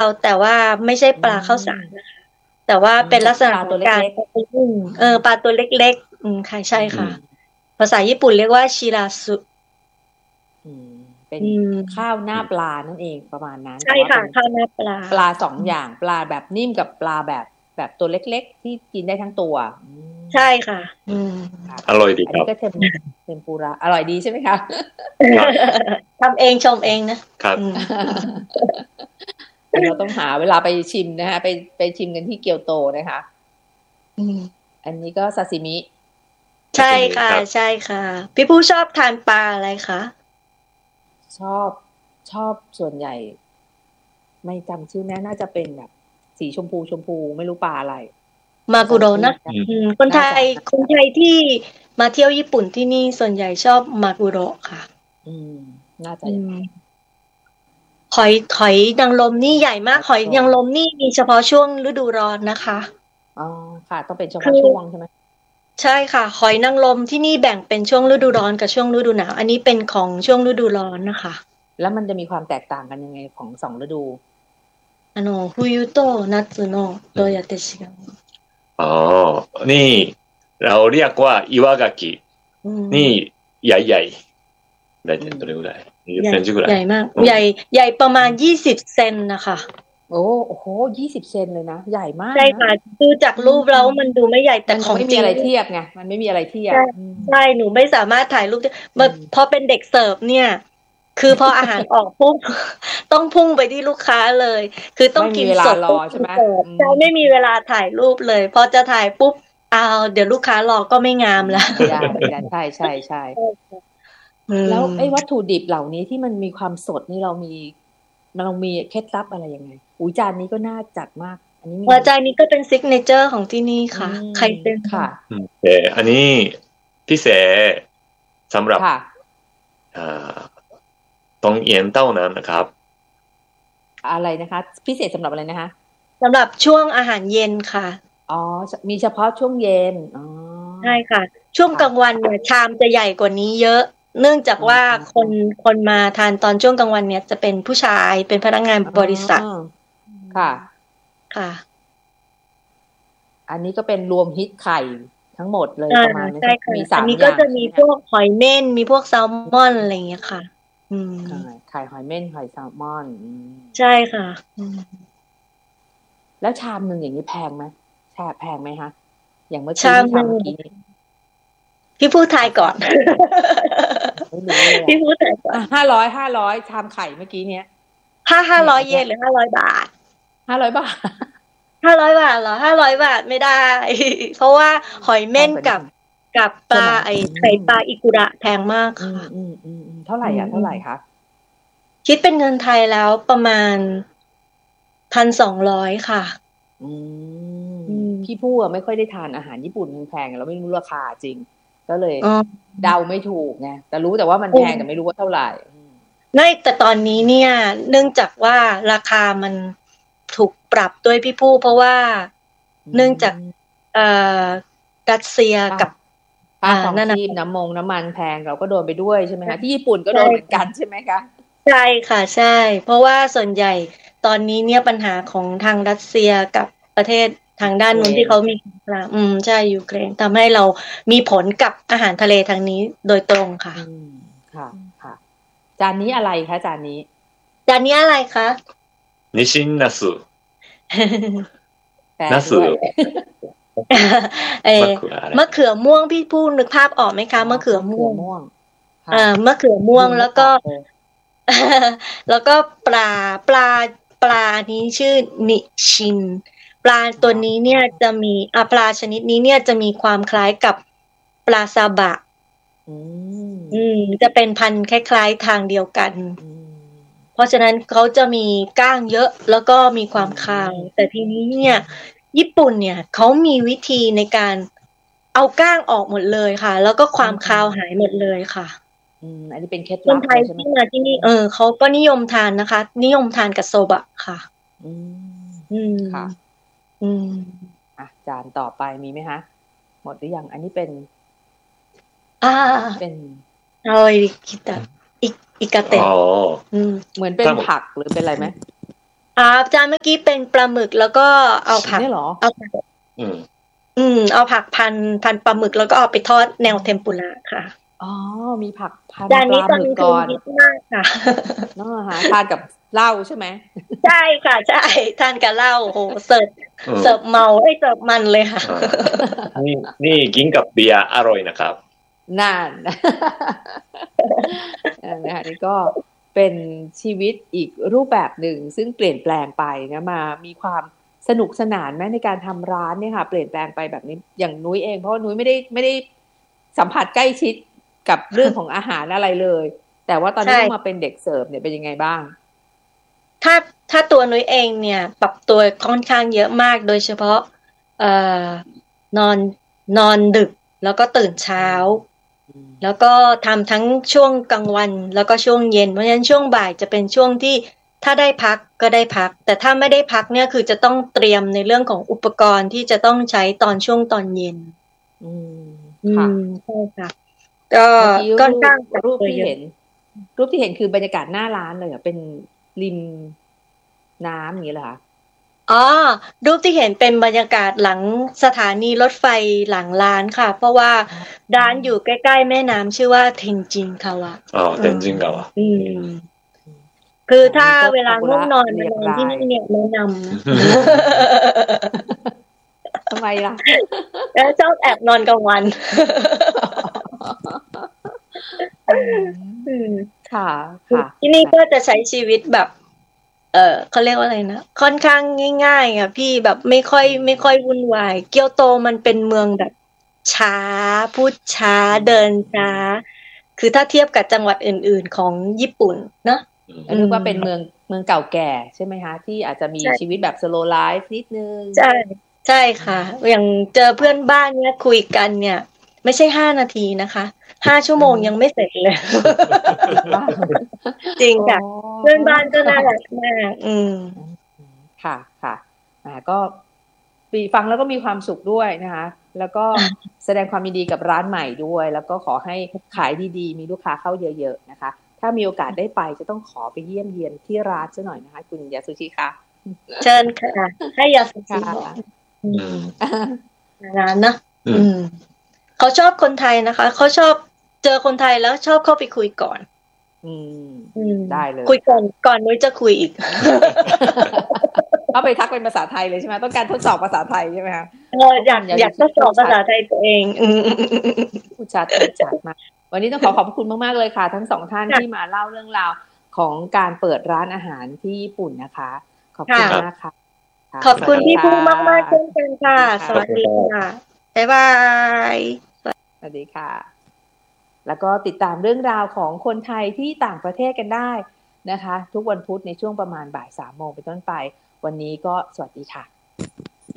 แต่ว่าไม่ใช่ปลาข้าวสารนะคะแต่ว่าเป็นลักษณะของการปลาตัวเล็กๆค่ะใช่ค่ะภาษาญี่ปุ่นเรียกว่าชิราสุเป็นข้าวหน้าปลานั่นเองประมาณนั้นใช่ค่ะข้าวหน้าปลาสองอย่างปลาแบบนิ่มกับปลาแบบตัวเล็กๆที่กินได้ทั้งตัวใช่ค่ะอร่อยดีครับอันนี้ก็เทมปุระอร่อยดีใช่ไหมคะทำเองชมเองนะครับเราต้องหาเวลาไปชิมนะคะไปชิมกันที่เกียวโตนะคะอันนี้ก็ซาซิมิใช่ค่ะใช่ค่ะพี่ผู้ชอบทานปลาอะไรคะชอบส่วนใหญ่ไม่จำชื่อแม่น่าจะเป็นแบบสีชมพูไม่รู้ปลาอะไรมากุโรนะคนไทยที่มาเที่ยวญี่ปุ่นที่นี่ส่วนใหญ่ชอบมากุโรค่ะน่าจะหอยนางรมนี่ใหญ่มากหอยนางรมนี่มีเฉพาะช่วงฤดูร้อนนะคะอ๋อค่ะต้องเป็นเฉพาะช่วงใช่ไหมใช่ค่ะหอยนางรมที่นี่แบ่งเป็นช่วงฤดูร้อนกับช่วงฤดูหนาวอันนี้เป็นของช่วงฤดูร้อนนะคะแล้วมันจะมีความแตกต่างกันยังไงของสองฤดู冬と夏のどうやって違うนี่เราเรียกว่าอิวากากินี่ใหญ่ๆได้どれぐらい20センチぐらいใหญ่มากใหญ่ประมาณ20เซนนะคะโอ้โห20เซนเลยนะใหญ่มากใช่ค่ะดูจากรูปแล้วมันดูไม่ใหญ่แต่ของจริงไม่มีอะไรเทียบไงมันไม่มีอะไรเทียบใช่หนูไม่สามารถถ่ายรูปพอเป็นเด็กเสิร์ฟเนี่ยคือพออาหารออกปุ๊บต้องพุ่งไปที่ลูกค้าเลยคือต้องกินสดใช่ไหมใช่ไม่มีเวลาถ่ายรูปเลยพอจะถ่ายปุ๊บเดี๋ยวลูกค้ารอก็ไม่งามแล้วใช่แล้วไอ้วัตถุดิบเหล่านี้ที่มันมีความสดนี่เรามีเคล็ดลับอะไรยังไงจานนี้ก็น่าจัดมากอันนี้จานนี้ก็เป็นซิกเนเจอร์ของที่นี่ค่ะไข่เต็มค่ะอันนี้พิเศษสำหรับตรงเย็นเต้านั้นนะครับอะไรนะคะพิเศษสำหรับอะไรนะคะสำหรับช่วงอาหารเย็นค่ะมีเฉพาะช่วงเย็นใช่ค่ะช่วงกลางวันเนี่ยชามจะใหญ่กว่านี้เยอะเนื่องจากว่าคนมาทานตอนช่วงกลางวันเนี่ยจะเป็นผู้ชายเป็นพนักงานบริษัทค่ะอันนี้ก็เป็นรวมฮิตไข่ทั้งหมดเลยประมาณนี้มี3อย่างอันนี้ก็จะมีพวกหอยเม่นมีพวกแซลมอนอะไรอย่างเงี้ยค่ะไข่หอยเม่นไข่แซลมอนใช่ค่ะแล้วชามนึงอย่างนี้แพงไหมแพงไหมคะอย่างเมื่อกี้ชามเมื่อกี้พี่พูดทายก่อนพี่พูดทายก่อน 500ชามไข่เมื่อกี้เนี้ย 500เยนหรือ500 บาท 500 บาท 500 บาทเหรอ500 บาทไม่ได้เพราะว่าหอยเม่นกับปลาไข่ปลาอิกุระแพงมากค่ะเท่าไหร่คะคิดเป็นเงินไทยแล้วประมาณ1,200ค่ะพี่ผู้ไม่ค่อยได้ทานอาหารญี่ปุ่นแพงๆเราไม่รู้ราคาจริงก็เลยเดาไม่ถูกไงแต่รู้แต่ว่ามันแพงแต่ไม่รู้ว่าเท่าไหร่แต่ตอนนี้เนี่ยเนื่องจากว่าราคามันถูกปรับด้วยพี่ผู้เพราะว่าเนื่องจากรัสเซียกับค่าของชีพน้ำมันแพงเราก็โดนไปด้วยใช่ไหมคะที่ญี่ปุ่นก็โดนเหมือนกันใช่ไหมคะใช่ค่ะใช่เพราะว่าส่วนใหญ่ตอนนี้เนี่ยปัญหาของทางรัสเซียกับประเทศทางด้านนู้นที่เขามีใช่ยูเครนทำให้เรามีผลกับอาหารทะเลทางนี้โดยตรงค่ะค่ะจานนี้อะไรคะจานนี้อะไรคะนิชินนัสุนัสุมะเขือม่วงพี่พูดนึกภาพออกไหมคะมะเขือม่วงมะเขือม่วงแล้วก็ปลานี้ชื่อนิชินปลาตัวนี้เนี่ยจะมีปลาชนิดนี้เนี่ยจะมีความคล้ายกับปลาซาบะจะเป็นพันธุ์คล้ายๆทางเดียวกันเพราะฉะนั้นเขาจะมีก้างเยอะแล้วก็มีความคาวแต่ทีนี้เนี่ยญี่ปุ่นเนี่ยเขามีวิธีในการเอาก้างออกหมดเลยค่ะแล้วก็ความคาวหายหมดเลยค่ะอันนี้เป็นเคล็ดลับคนไทยที่มาที่นี่เขาก็นิยมทานนะคะนิยมทานกับโซบะค่ะค่ะจานต่อไปมีไหมคะหมดหรือยังอันนี้เป็นคิดอิกาเตะเหมือนเป็นผักหรือเป็นอะไรไหมอาจารย์เมื่อกี้เป็นปลาหมึกแล้วก็เอาผักเนี่ยเหรอเอาผักเอาผักพันปลาหมึกแล้วก็เอาไปทอดแนวเทมปุระค่ะอ๋อมีผักพันปจานนี้ลาหมึกก่อนฮิตมากค่ะเนาะฮะทานกับเหล้าใช่ไหมใช่ค่ะใช่ทานกับเหล้าโอ้โหเสิร์ฟเมาเสิร์ฟมันเลยค่ะนี่กินกับเบียร์อร่อยนะครับนั่นนะคะนี่ก็เป็นชีวิตอีกรูปแบบหนึ่งซึ่งเปลี่ยนแปลงไปนะมามีความสนุกสนานไหมในการทำร้านเนี่ยค่ะเปลี่ยนแปลงไปแบบนี้อย่างนุ้ยเองเพราะนุ้ยไม่ได้สัมผัสใกล้ชิดกับเรื่องของอาหารอะไรเลยแต่ว่าตอนนี้มาเป็นเด็กเสิร์ฟเนี่ยเป็นยังไงบ้างถ้าตัวนุ้ยเองเนี่ยปรับตัวค่อนข้างเยอะมากโดยเฉพาะนอนดึกแล้วก็ตื่นเช้าแล้วก็ทำทั้งช่วงกลางวันแล้วก็ช่วงเย็นเพราะฉะนั้นช่วงบ่ายจะเป็นช่วงที่ถ้าได้พักก็ได้พักแต่ถ้าไม่ได้พักเนี่ยคือจะต้องเตรียมในเรื่องของอุปกรณ์ที่จะต้องใช้ตอนช่วงตอนเย็นค่ะใช่ค่ะก็ตั้งรูปที่เห็นคือบรรยากาศหน้าร้านเลยเป็นริมน้ำอย่างนี้เหรอคะรูปที่เห็นเป็นบรรยากาศหลังสถานีรถไฟหลังร้านค่ะเพราะว่าร้านอยู่ใกล้ๆแม่น้ำชื่อว่าเทนจินคาวะเทนจินคาวะคือถ้าเวลาง่วงนอนมานอนที่นี่เนี่ยแนะนำนะทำไมล่ะแล้วชอบแอบนอนกลางวันค่ะที่นี่ก็จะใช้ชีวิตแบบเขาเรียกว่าอะไรนะค่อนข้างง่ายๆอ่ะพี่แบบไม่ค่อยวุ่นวายเกียวโตมันเป็นเมืองแบบช้าพูดช้าเดินช้าคือถ้าเทียบกับจังหวัดอื่นๆของญี่ปุ่นเนาะเรียกว่าเป็นเมืองเก่าแก่ใช่ไหมคะที่อาจจะมีชีวิตแบบ slow life นิดนึงใช่ค่ะอย่างเจอเพื่อนบ้านเนี่ยคุยกันเนี่ยไม่ใช่5 นาทีนะคะ5 ชั่วโมงยังไม่เสร็จเลยจริงค่ะเพื่อนบ้านก็น่ารักมากค่ะก็ฟังแล้วก็มีความสุขด้วยนะคะแล้วก็แสดงความยินดีกับร้านใหม่ด้วยแล้วก็ขอให้ขายดีๆมีลูกค้าเข้าเยอะๆนะคะถ้ามีโอกาสได้ไปจะต้องขอไปเยี่ยมเยียนที่ร้านซะหน่อยนะคะคุณยาสุชิค่ะเชิญค่ะให้ยาสุชิร้านนะเขาชอบคนไทยนะคะเขาชอบเจอคนไทยแล้วชอบเข้าไปคุยก่อนได้เลยคุยก่อนนุ้ยจะคุยอีกเอาไปทักเป็นภาษาไทยเลยใช่ไหมต้องการทดสอบภาษาไทยใช่ไหมคะอยากทดสอบภาษาไทยตัวเองพูดชัดมากวันนี้ต้องขอบคุณมากๆเลยค่ะทั้งสองท่านที่มาเล่าเรื่องราวของการเปิดร้านอาหารที่ญี่ปุ่นนะคะขอบคุณมากค่ะขอบคุณพี่ผู้มากๆเช่นกันค่ะสวัสดีค่ะบ๊ายบายสวัสดีค่ะแล้วก็ติดตามเรื่องราวของคนไทยที่ต่างประเทศกันได้นะคะทุกวันพุธในช่วงประมาณบ่าย 3 โมงเป็นต้นไปวันนี้ก็สวัสดีค่ะ